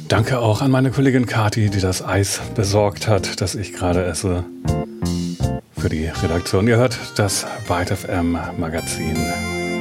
Danke auch an meine Kollegin Kati, die das Eis besorgt hat, das ich gerade esse. Für die Redaktion. Ihr hört das Byte FM Magazin.